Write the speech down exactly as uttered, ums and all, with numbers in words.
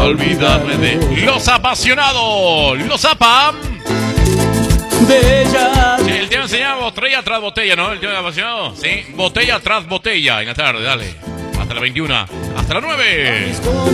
olvidarme de los apasionados. Los apa. De ella. Sí, el tema se llama botella tras botella, ¿no? El tema apasionado. Sí, botella tras botella. En la tarde, dale. Hasta la veintiuna. Hasta la nueve.